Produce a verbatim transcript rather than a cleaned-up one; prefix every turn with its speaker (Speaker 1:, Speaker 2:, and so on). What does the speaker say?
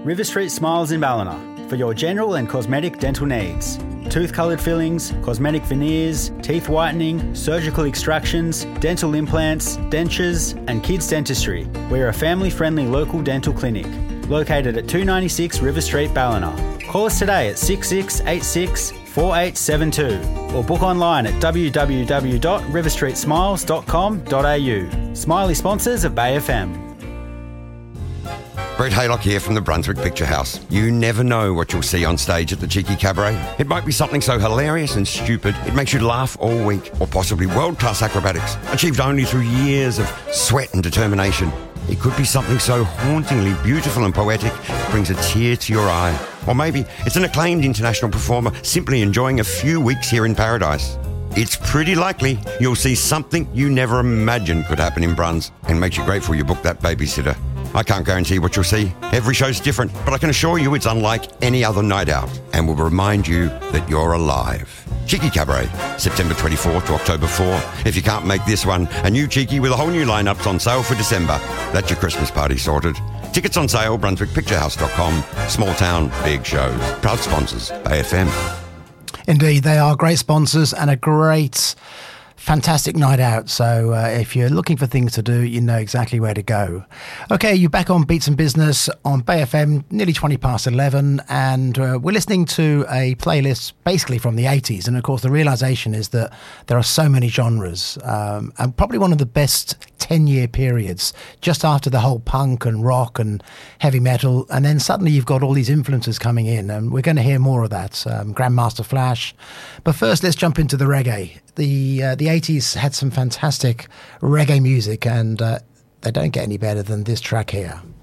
Speaker 1: River Street Smiles in Ballina for your general and cosmetic dental needs. Tooth-coloured fillings, cosmetic veneers, teeth whitening, surgical extractions, dental implants, dentures and kids dentistry. We're a family-friendly local dental clinic located at two ninety-six River Street, Ballina. Call us today at six six eight six, four eight seven two or book online at w w w dot river street smiles dot com dot a u. Smiley sponsors of Bay F M.
Speaker 2: Brett Haylock here from the Brunswick Picture House. You never know what you'll see on stage at the Cheeky Cabaret. It might be something so hilarious and stupid it makes you laugh all week, or possibly world-class acrobatics achieved only through years of sweat and determination. It could be something so hauntingly beautiful and poetic it brings a tear to your eye. Or maybe it's an acclaimed international performer simply enjoying a few weeks here in paradise. It's pretty likely you'll see something you never imagined could happen in Bruns, and makes you grateful you booked that babysitter. I can't guarantee what you'll see. Every show's different, but I can assure you it's unlike any other night out and will remind you that you're alive. Cheeky Cabaret, September twenty-fourth to October fourth. If you can't make this one, a new Cheeky with a whole new lineups on sale for December. That's your Christmas party sorted. Tickets on sale, brunswick picture house dot com. Small town, big shows. Proud sponsors, Bay F M.
Speaker 3: Indeed, they are great sponsors and a great, fantastic night out. So uh, if you're looking for things to do, you know exactly where to go. Okay, you're back on Beats and Business on Bay F M, nearly twenty past eleven, and uh, we're listening to a playlist basically from the eighties. And of course, the realization is that there are so many genres, um, and probably one of the best ten-year periods, just after the whole punk and rock and heavy metal, and then suddenly you've got all these influences coming in, and we're going to hear more of that. Um, Grandmaster Flash. But first, let's jump into the reggae. The uh, the eighties had some fantastic reggae music, and uh, they don't get any better than this track here.